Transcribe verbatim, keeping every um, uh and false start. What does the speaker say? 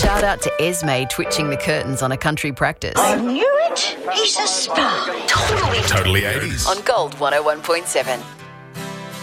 Shout out to Esme twitching the curtains on a country practice. I knew it. He's a spy. Totally. Totally eighties. On Gold one oh one point seven.